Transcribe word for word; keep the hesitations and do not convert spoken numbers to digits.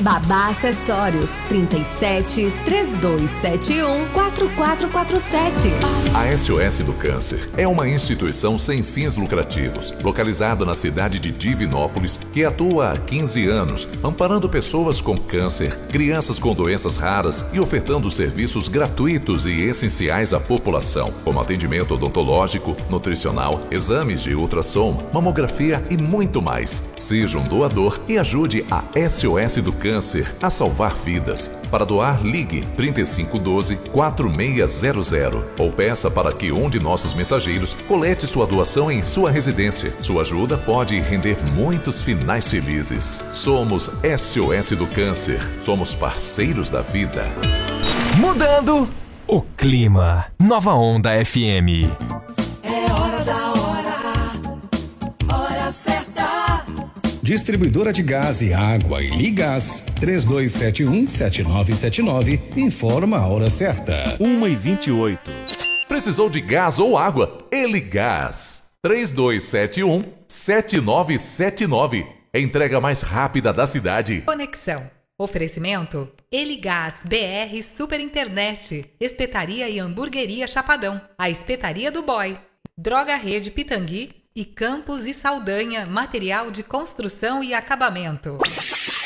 Babá Acessórios, trinta e sete, três dois sete um, quatro quatro quatro sete. A S O S do Câncer é uma instituição sem fins lucrativos, localizada na cidade de Divinópolis, que atua há quinze anos, amparando pessoas com câncer, crianças com doenças raras e ofertando serviços gratuitos e essenciais à população, como atendimento odontológico, nutricional, exames de ultrassom, mamografia e muito mais. Seja um doador e ajude a S O S do Câncer a salvar vidas. Para doar, ligue trinta e cinco doze, quatro seis zero zero ou peça para que um de nossos mensageiros colete sua doação em sua residência. Sua ajuda pode render muitos finais felizes. Somos S O S do Câncer. Somos parceiros da vida. Mudando o clima. Nova Onda F M. É hora da hora. Hora certa. Distribuidora de gás e água e Ligás, três dois sete um, sete nove sete nove, informa a hora certa. uma e vinte e oito. Precisou de gás ou água? Eligás. três dois sete um, sete nove sete nove. A entrega mais rápida da cidade. Conexão. Oferecimento Eligás B R Super Internet. Espetaria e Hamburgueria Chapadão. A Espetaria do Boy. Droga Rede Pitangui. E Campos e Saldanha, material de construção e acabamento.